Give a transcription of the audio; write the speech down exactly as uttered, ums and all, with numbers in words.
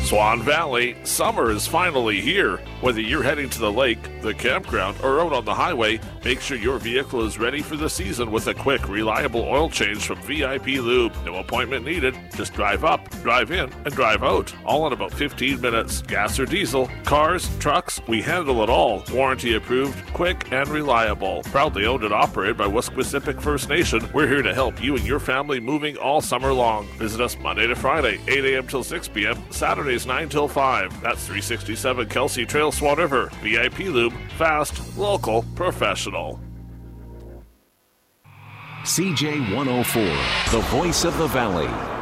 Swan Valley, summer is finally here. Whether you're heading to the lake, the campground, or out on the highway, make sure your vehicle is ready for the season with a quick, reliable oil change from V I P Lube. No appointment needed. Just drive up, drive in, and drive out. All in about fifteen minutes. Gas or diesel, cars, trucks, we handle it all. Warranty approved, quick, and reliable. Proudly owned and operated by Wesquisipic First Nation, we're here to help you and your family moving all summer long. Visit us Monday to Friday, eight a.m. till six p.m., Saturdays nine till five. That's three sixty-seven Kelsey Trail, Swan River. V I P Lube, fast, local, professional. C J one oh four, the voice of the Valley.